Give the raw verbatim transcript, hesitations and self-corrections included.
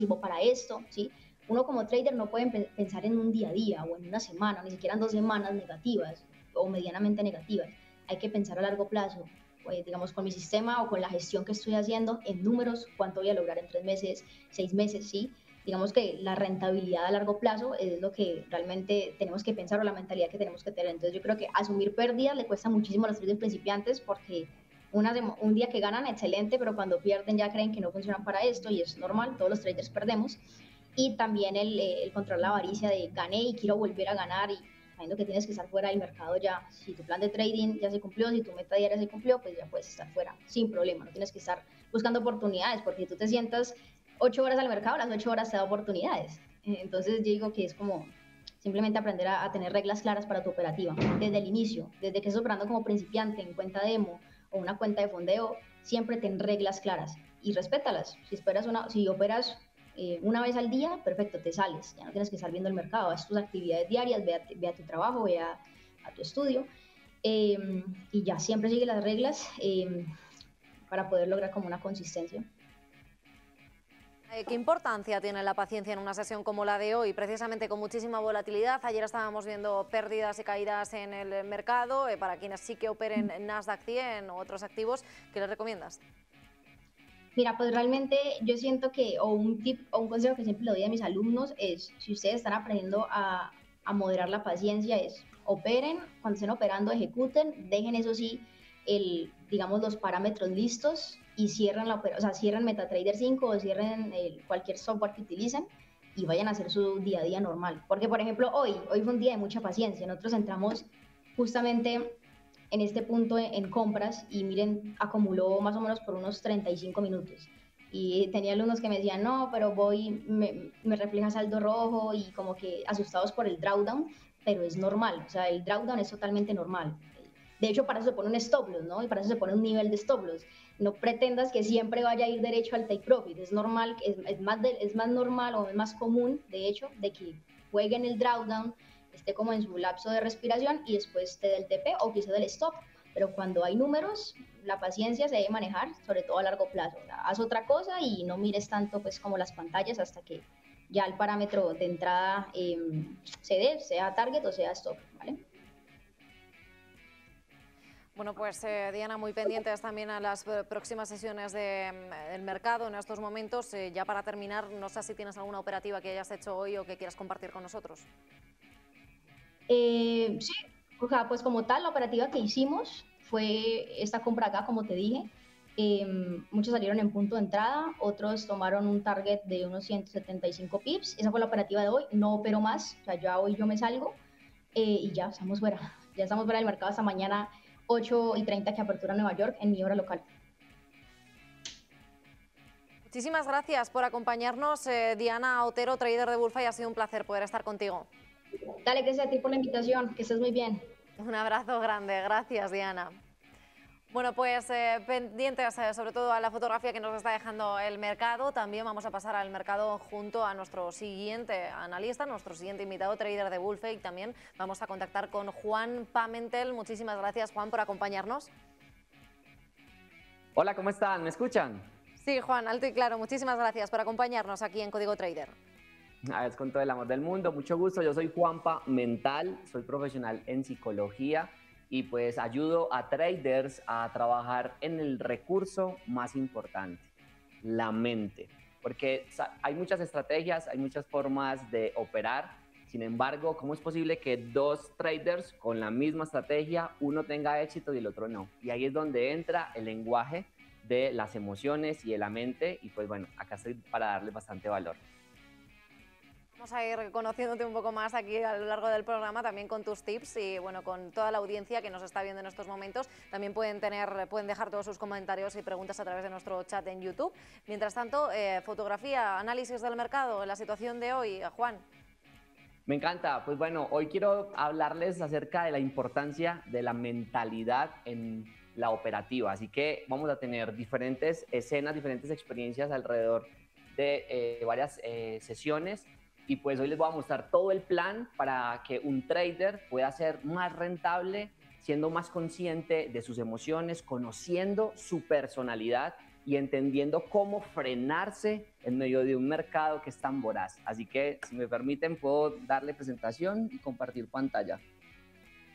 para esto, ¿sí? Uno como trader no puede pe- pensar en un día a día o en una semana, ni siquiera en dos semanas negativas o medianamente negativas. Hay que pensar a largo plazo, pues, digamos, con mi sistema o con la gestión que estoy haciendo en números, cuánto voy a lograr en tres meses, seis meses, ¿sí? Digamos que la rentabilidad a largo plazo es lo que realmente tenemos que pensar o la mentalidad que tenemos que tener. Entonces yo creo que asumir pérdidas le cuesta muchísimo a los traders principiantes porque una de- un día que ganan, excelente, pero cuando pierden ya creen que no funcionan para esto y es normal, todos los traders perdemos. Y también el, eh, el controlar la avaricia de gané y quiero volver a ganar y sabiendo que tienes que estar fuera del mercado ya. Si tu plan de trading ya se cumplió, si tu meta diaria se cumplió, pues ya puedes estar fuera sin problema. No tienes que estar buscando oportunidades porque si tú te sientas ocho horas al mercado, las ocho horas te da oportunidades. Eh, Entonces yo digo que es como simplemente aprender a, a tener reglas claras para tu operativa desde el inicio, desde que estás operando como principiante en cuenta demo o una cuenta de fondeo, siempre ten reglas claras y respétalas. Si esperas una, si operas eh, una vez al día, perfecto, te sales, ya no tienes que estar viendo el mercado, haz tus actividades diarias, ve a, ve a tu trabajo, ve a, a tu estudio eh, y ya siempre sigue las reglas eh, para poder lograr como una consistencia. Eh, ¿Qué importancia tiene la paciencia en una sesión como la de hoy? Precisamente con muchísima volatilidad. Ayer estábamos viendo pérdidas y caídas en el mercado. Eh, para quienes sí que operen en Nasdaq cien o otros activos, ¿qué les recomiendas? Mira, pues realmente yo siento que, o un tip o un consejo que siempre le doy a mis alumnos es, si ustedes están aprendiendo a, a moderar la paciencia, es operen, cuando estén operando, ejecuten, dejen eso sí, el, digamos, los parámetros listos y cierren la opera- o sea, cierren MetaTrader cinco o cierren el- cualquier software que utilicen y vayan a hacer su día a día normal. Porque, por ejemplo, hoy, hoy fue un día de mucha paciencia. Nosotros entramos justamente en este punto en compras y miren, acumuló más o menos por unos treinta y cinco minutos. Y tenía alumnos que me decían, no, pero voy, me, me refleja saldo rojo y como que asustados por el drawdown, pero es normal, o sea, el drawdown es totalmente normal. De hecho, para eso se pone un stop loss, ¿no? Y para eso se pone un nivel de stop loss. No pretendas que siempre vaya a ir derecho al take profit. Es normal, es, es, más, de, es más normal o es más común, de hecho, de que jueguen el drawdown, esté como en su lapso de respiración y después te dé el T P o quizás del stop. Pero cuando hay números, la paciencia se debe manejar, sobre todo a largo plazo. O sea, haz otra cosa y no mires tanto pues como las pantallas hasta que ya el parámetro de entrada eh, se dé, sea target o sea stop, ¿vale? Bueno, pues eh, Diana, muy pendientes también a las eh, próximas sesiones de, mm, del mercado en estos momentos. Eh, ya para terminar, no sé si tienes alguna operativa que hayas hecho hoy o que quieras compartir con nosotros. Eh, sí, o sea, pues como tal, la operativa que hicimos fue esta compra acá, como te dije. Eh, muchos salieron en punto de entrada, otros tomaron un target de unos ciento setenta y cinco pips. Esa fue la operativa de hoy, no opero más, o sea, ya hoy yo me salgo eh, y ya estamos fuera. Ya estamos fuera del mercado hasta mañana ocho y treinta que apertura Nueva York en mi hora local. Muchísimas gracias por acompañarnos, eh, Diana Otero, trader de Bulfa, y ha sido un placer poder estar contigo. Dale, gracias a ti por la invitación, que estés muy bien. Un abrazo grande, gracias, Diana. Bueno, pues eh, pendientes eh, sobre todo a la fotografía que nos está dejando el mercado. También vamos a pasar al mercado junto a nuestro siguiente analista, nuestro siguiente invitado, trader de Bullfake. También vamos a contactar con Juan Pamentel. Muchísimas gracias, Juan, por acompañarnos. Hola, ¿cómo están? ¿Me escuchan? Sí, Juan, alto y claro. Muchísimas gracias por acompañarnos aquí en Código Trader. A ver, con todo el amor del mundo, mucho gusto. Yo soy Juanpa Mental, soy profesional en psicología y pues ayudo a traders a trabajar en el recurso más importante, la mente. Porque hay muchas estrategias, hay muchas formas de operar. Sin embargo, ¿cómo es posible que dos traders con la misma estrategia, uno tenga éxito y el otro no? Y ahí es donde entra el lenguaje de las emociones y de la mente. Y pues bueno, acá estoy para darles bastante valor. Vamos a ir conociéndote un poco más aquí a lo largo del programa, también con tus tips y bueno, con toda la audiencia que nos está viendo en estos momentos. También pueden tener, pueden dejar todos sus comentarios y preguntas a través de nuestro chat en YouTube. Mientras tanto, eh, fotografía, análisis del mercado, la situación de hoy, Juan. Me encanta. Pues bueno, hoy quiero hablarles acerca de la importancia de la mentalidad en la operativa. Así que vamos a tener diferentes escenas, diferentes experiencias alrededor de eh, varias eh, sesiones. Y pues hoy les voy a mostrar todo el plan para que un trader pueda ser más rentable, siendo más consciente de sus emociones, conociendo su personalidad y entendiendo cómo frenarse en medio de un mercado que es tan voraz. Así que, si me permiten, puedo darle presentación y compartir pantalla.